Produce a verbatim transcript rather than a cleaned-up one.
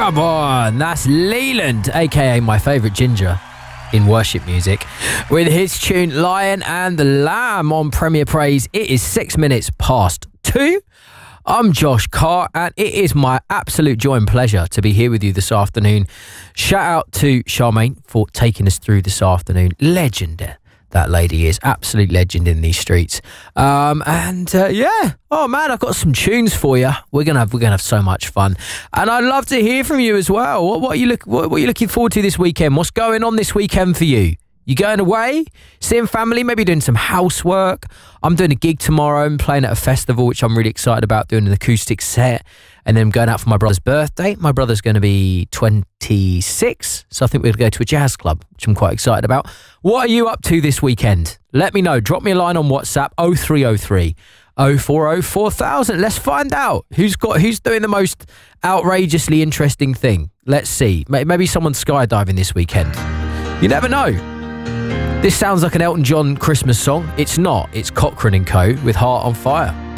Come on, that's Leland, aka my favourite ginger in worship music, with his tune Lion and the Lamb on Premier Praise. It is six minutes past two. I'm Josh Carr, and it is my absolute joy and pleasure to be here with you this afternoon. Shout out to Charmaine for taking us through this afternoon. Legend, that lady is. Absolute legend in these streets. Um, and uh, yeah, oh man, I've got some tunes for you. We're gonna have we're gonna have so much fun, and I'd love to hear from you as well. What, what are you look what, what are you looking forward to this weekend? What's going on this weekend for you? You going away, seeing family, maybe doing some housework. I'm doing a gig tomorrow and playing at a festival, which I'm really excited about, doing an acoustic set, and then I'm going out for my brother's birthday. My brother's going to be twenty-six, so I think we're going to go to a jazz club, which I'm quite excited about. What are you up to this weekend? Let me know. Drop me a line on WhatsApp, oh three oh three, oh four oh four thousand. Let's find out who's got who's doing the most outrageously interesting thing. Let's see. Maybe someone's skydiving this weekend. You never know. This sounds like an Elton John Christmas song. It's not. It's Cochrane and Co. with Heart on Fire.